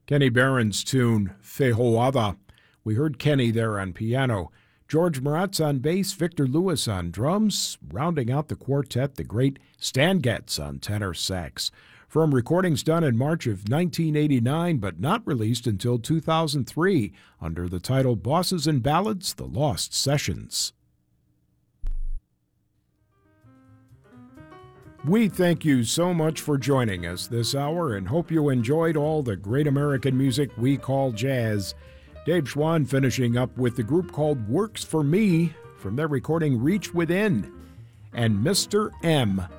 Kenny Barron's tune, Fehoada. We heard Kenny there on piano, George Maratz on bass, Victor Lewis on drums, rounding out the quartet, the great Stan Getz on tenor sax. From recordings done in March of 1989 but not released until 2003 under the title Bosses and Ballads, The Lost Sessions. We thank you so much for joining us this hour and hope you enjoyed all the great American music we call jazz. Dave Schwann finishing up with the group called Works for Me from their recording Reach Within, and Mr. M